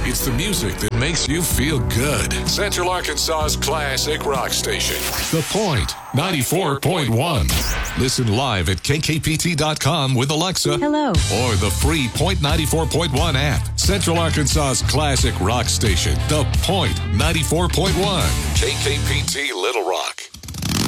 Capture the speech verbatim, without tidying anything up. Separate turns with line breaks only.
It's the music that makes you feel good. Central Arkansas's classic rock station. The Point, ninety-four point one. Listen live at K K P T dot com with Alexa.
Hello.
Or the free Point ninety-four point one app. Central Arkansas's classic rock station. The Point, ninety-four point one. K K P T Little Rock.